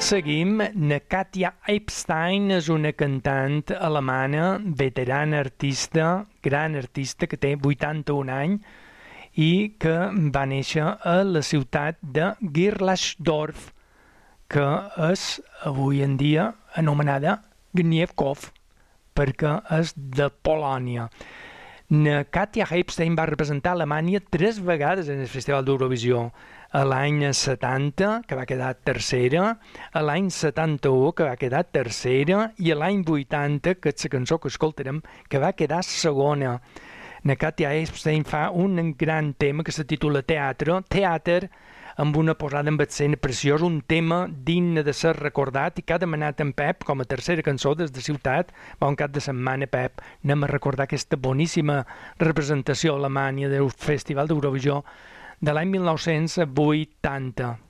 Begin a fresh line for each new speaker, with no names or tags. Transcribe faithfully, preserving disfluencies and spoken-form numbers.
Seguim. Na Katja Epstein és una cantant alemana, veterana artista, gran artista, que té vuitanta-un anys i que va néixer a la ciutat de Gerlachdorf, que és avui en dia anomenada Gniewków, perquè és de Polònia. Na Katja Epstein va representar Alemanya tres vegades en el Festival d'Eurovisió. A l'any setanta, que va quedar tercera, a l'any setanta-u, que va quedar tercera, i a l'any vuitanta, que és la cançó que escoltarem, que va quedar segona. Na Katja Epstein fa un gran tema que se titula Teatre, Teatre, amb una posada en escena preciosa, un tema digne de ser recordat i que ha demanat en Pep com a tercera cançó des de Ciutat. Bon cap de setmana, Pep. Anem a recordar aquesta boníssima representació a Alemanya del Festival d'Eurovisió de l'any mil nou-cents vuitanta.